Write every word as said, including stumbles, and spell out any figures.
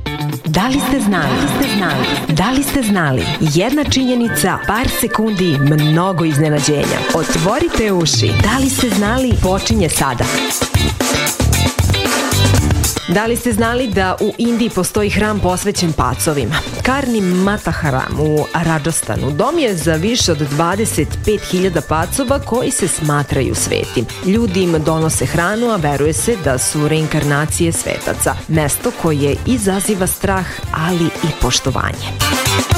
Da li ste znali? Da li ste znali? Da li ste znali? Jedna činjenica, par sekundi, mnogo iznenađenja. Otvorite uši. Da li ste znali? Počinje sada. Da li ste znali da u Indiji postoji hram posvećen pacovima? Karni Mata Haram u Rajasthanu dom je za više od dvadeset pet hiljada pacova koji se smatraju svetim. Ljudi im donose hranu, a veruje se da su reinkarnacije svetaca. Mesto koje izaziva strah, ali i poštovanje.